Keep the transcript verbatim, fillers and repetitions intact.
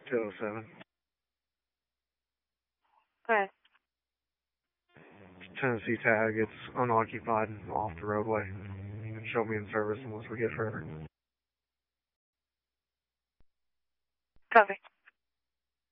two oh seven. Okay. Tennessee tag, it's unoccupied and off the roadway. You can show me in service once we get further. Copy.